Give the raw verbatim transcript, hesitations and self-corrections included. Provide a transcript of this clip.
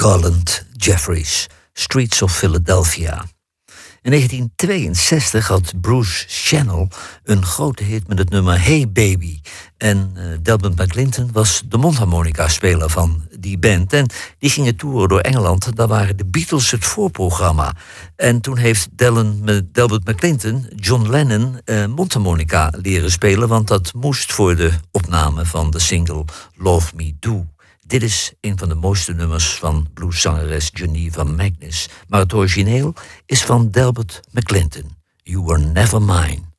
Garland Jeffries, Streets of Philadelphia. In negentien tweeënzestig had Bruce Channel een grote hit met het nummer Hey Baby. En uh, Delbert McClinton was de mondharmonica-speler van die band. En die gingen toeren door Engeland. Daar waren de Beatles het voorprogramma. En toen heeft Dylan, Delbert McClinton John Lennon uh, mondharmonica leren spelen. Want dat moest voor de opname van de single Love Me Do. Dit is een van de mooiste nummers van blueszangeres Geneva Magnus. Maar het origineel is van Delbert McClinton. You Were Never Mine.